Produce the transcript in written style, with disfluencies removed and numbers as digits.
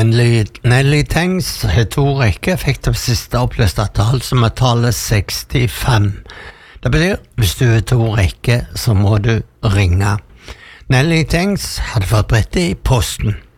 Nelly Tengs har to rekker, fikk det siste oppløste tall som er tallet 65. Det betyr, hvis du har to rekker, så må du ringe. Nelly Tengs hadde fått brettet i posten.